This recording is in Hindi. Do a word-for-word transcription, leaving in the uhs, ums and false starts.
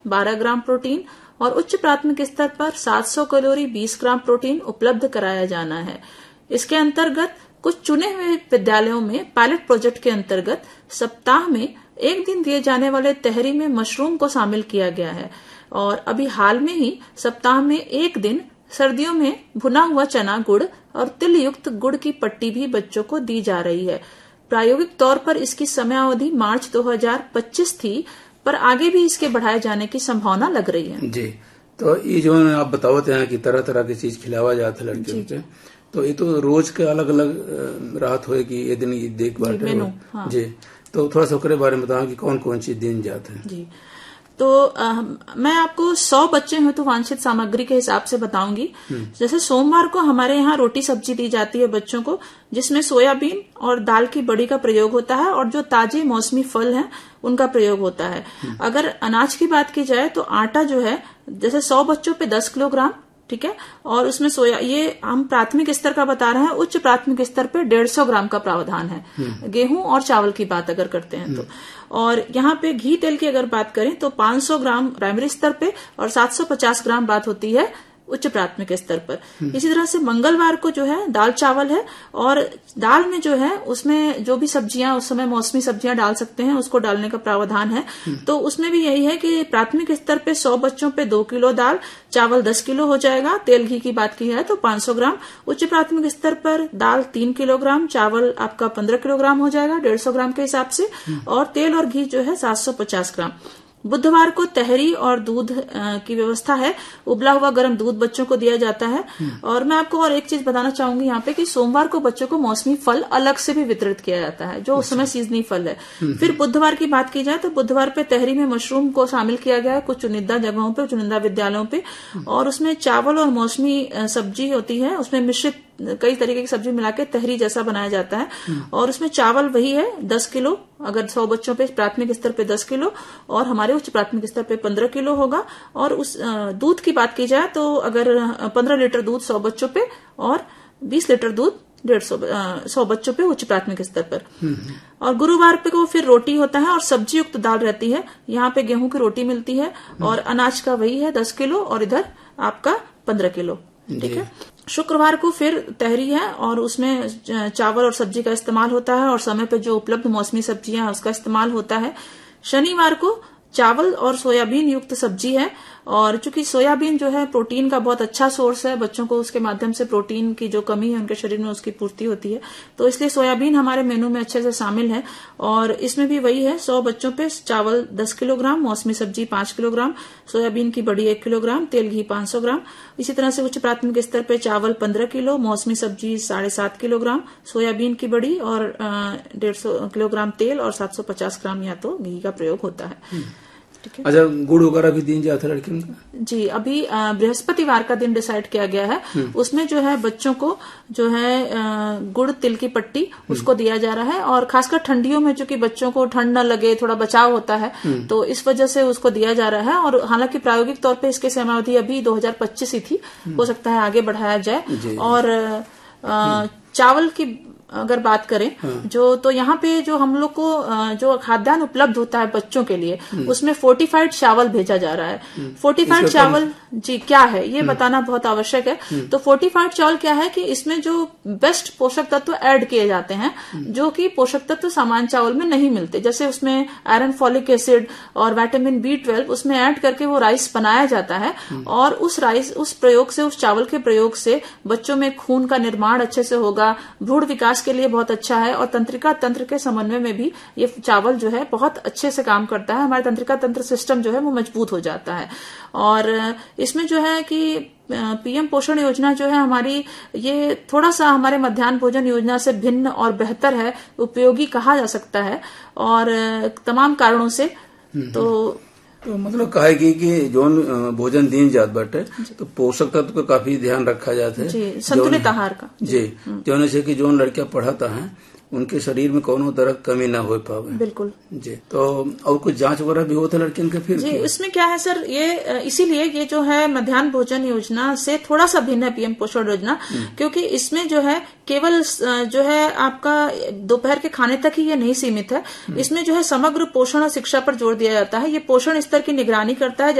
बारह ग्राम प्रोटीन और उच्च प्राथमिक स्तर पर सात सौ कैलोरी बीस ग्राम प्रोटीन उपलब्ध कराया जाना है। इसके अंतर्गत कुछ चुने हुए विद्यालयों में पायलट प्रोजेक्ट के अंतर्गत सप्ताह में एक दिन दिए जाने वाले तहरी में मशरूम को शामिल किया गया है और अभी हाल में ही सप्ताह में एक दिन सर्दियों में भुना हुआ चना गुड़ और तिल युक्त गुड़ की पट्टी भी बच्चों को दी जा रही है। प्रायोगिक तौर पर इसकी समयावधि मार्च दो हज़ार पच्चीस थी, पर आगे भी इसके बढ़ाए जाने की संभावना लग रही है। जी, तो ये जो आप बतावते हैं कि तरह तरह की चीज खिलावा जाता है लड़कियों के, तो ये तो रोज के अलग अलग राहत होगी, ये दिन ये देख बाटे हो। हाँ। जी, तो थोड़ा सा उसके बारे में बताओ कि कौन कौन सी दिन जाते हैं। जी, तो आ, मैं आपको सौ बच्चे हैं तो वांछित सामग्री के हिसाब से बताऊंगी। जैसे सोमवार को हमारे यहाँ रोटी सब्जी दी जाती है बच्चों को, जिसमें सोयाबीन और दाल की बड़ी का प्रयोग होता है और जो ताजे मौसमी फल हैं उनका प्रयोग होता है। अगर अनाज की बात की जाए तो आटा जो है जैसे सौ बच्चों पे दस किलोग्राम, ठीक है, और उसमें सोया, ये हम प्राथमिक स्तर का बता रहे हैं, उच्च प्राथमिक स्तर पे डेढ़ सौ ग्राम का प्रावधान है। गेहूं और चावल की बात अगर करते हैं तो, और यहाँ पे घी तेल की अगर बात करें तो पाँच सौ ग्राम प्राइमरी स्तर पे और सात सौ पचास ग्राम बात होती है उच्च प्राथमिक स्तर पर। इसी तरह से मंगलवार को जो है दाल चावल है और दाल में जो है उसमें जो भी सब्जियां उस समय मौसमी सब्जियां डाल सकते हैं उसको डालने का प्रावधान है। तो उसमें भी यही है कि प्राथमिक स्तर पे सौ बच्चों पे दो किलो दाल, चावल दस किलो हो जाएगा। तेल घी की बात की है तो पाँच सौ ग्राम। उच्च प्राथमिक स्तर पर दाल तीन किलोग्राम, चावल आपका पंद्रह किलोग्राम हो जाएगा डेढ़ सौ ग्राम के हिसाब से, और तेल और घी जो है सात सौ पचास ग्राम। बुधवार को तहरी और दूध की व्यवस्था है, उबला हुआ गर्म दूध बच्चों को दिया जाता है। और मैं आपको और एक चीज बताना चाहूंगी यहाँ पे कि सोमवार को बच्चों को मौसमी फल अलग से भी वितरित किया जाता है, जो उस समय सीजनी फल है। फिर बुधवार की बात की जाए तो बुधवार पे तहरी में मशरूम को शामिल किया गया है कुछ चुनिंदा जगहों पे, चुनिंदा विद्यालयों पे, और उसमें चावल और मौसमी सब्जी होती है, उसमें मिश्रित कई तरीके की सब्जी मिला के तहरी जैसा बनाया जाता है। और उसमें चावल वही है दस किलो, अगर सौ बच्चों पे प्राथमिक स्तर पे दस किलो और हमारे उच्च प्राथमिक स्तर पे पंद्रह किलो होगा। और उस दूध की बात की जाए तो अगर पंद्रह लीटर दूध सौ बच्चों पे और बीस लीटर दूध डेढ़ सौ सौ बच्चों पे उच्च प्राथमिक स्तर पर। और गुरुवार पे को फिर रोटी होता है और सब्जी युक्त दाल रहती है। यहाँ पे गेहूं की रोटी मिलती है और अनाज का वही है दस किलो और इधर आपका पंद्रह किलो, ठीक है। शुक्रवार को फिर तहरी है और उसमें चावल और सब्जी का इस्तेमाल होता है और समय पर जो उपलब्ध मौसमी सब्जियां हैं उसका इस्तेमाल होता है। शनिवार को चावल और सोयाबीन युक्त सब्जी है, और चूंकि सोयाबीन जो है प्रोटीन का बहुत अच्छा सोर्स है, बच्चों को उसके माध्यम से प्रोटीन की जो कमी है उनके शरीर में उसकी पूर्ति होती है, तो इसलिए सोयाबीन हमारे मेनू में अच्छे से शामिल है। और इसमें भी वही है, सौ बच्चों पे चावल दस किलोग्राम, मौसमी सब्जी पांच किलोग्राम, सोयाबीन की बड़ी एक किलोग्राम, तेल घी पांच सौ ग्राम। इसी तरह से उच्च प्राथमिक स्तर पे चावल पंद्रह किलो, मौसमी सब्जी साढ़े सात किलोग्राम, सोयाबीन की बड़ी और डेढ़ सौ किलोग्राम तेल और सात सौ पचास ग्राम या तो घी का प्रयोग होता है। अच्छा, गुड़ वगैरह भी दिन जाता है लड़कियों का? जी, अभी बृहस्पतिवार का दिन डिसाइड किया गया है, उसमें जो है बच्चों को जो है गुड़ तिल की पट्टी उसको दिया जा रहा है। और खासकर ठंडियों में चूंकि बच्चों को ठंड न लगे, थोड़ा बचाव होता है, तो इस वजह से उसको दिया जा रहा है। और हालांकि प्रायोगिक तौर पे इसकी समयावधि अभी दो हज़ार पच्चीस ही थी, हो सकता है आगे बढ़ाया जाए। और चावल की अगर बात करें हाँ। जो तो यहाँ पे जो हम लोग को जो खाद्यान्न उपलब्ध होता है बच्चों के लिए, उसमें फोर्टिफाइड चावल भेजा जा रहा है। फोर्टिफाइड चावल जी क्या है ये बताना बहुत आवश्यक है। तो फोर्टिफाइड चावल क्या है कि इसमें जो बेस्ट पोषक तत्व ऐड किए जाते हैं, जो कि पोषक तत्व सामान्य चावल में नहीं मिलते, जैसे उसमें आयरन, फॉलिक एसिड और विटामिन बी ट्वेल्व उसमें ऐड करके वो राइस बनाया जाता है। और उस राइस उस प्रयोग से, उस चावल के प्रयोग से बच्चों में खून का निर्माण अच्छे से होगा, भ्रूण विकास के लिए बहुत अच्छा है, और तंत्रिका तंत्र के समन्वय में भी ये चावल जो है बहुत अच्छे से काम करता है। हमारे तंत्रिका तंत्र सिस्टम जो है वो मजबूत हो जाता है। और इसमें जो है कि पीएम पोषण योजना जो है हमारी, ये थोड़ा सा हमारे मध्याह्न भोजन योजना से भिन्न और बेहतर है, उपयोगी कहा जा सकता है और तमाम कारणों से। तो तो मतलब कहे कि, कि जोन भोजन दिन जात बाटे तो पोषक तत्व का काफी ध्यान रखा जाता है, जी, संतुलित आहार का जी। जोन से कि जोन लड़कियां पढ़ता है उनके शरीर में कोनो तरह कमी ना हो पावे। बिल्कुल जी। तो और कुछ जांच वगैरह भी होता है लड़कियों के फिर? जी, इसमें क्या है सर, ये इसीलिए ये जो है मध्याह्न भोजन योजना से थोड़ा सा भिन्न है पीएम पोषण योजना, क्योंकि इसमें जो है केवल जो है आपका दोपहर के खाने तक ही ये नहीं सीमित है। इसमें जो है समग्र पोषण और शिक्षा पर जोर दिया जाता है। ये पोषण स्तर की निगरानी करता है।